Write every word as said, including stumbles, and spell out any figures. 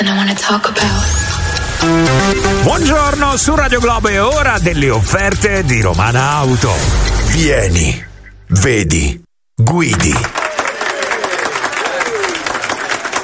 Buongiorno, su Radio Globo è ora delle offerte di Romana Auto. Vieni, vedi, guidi.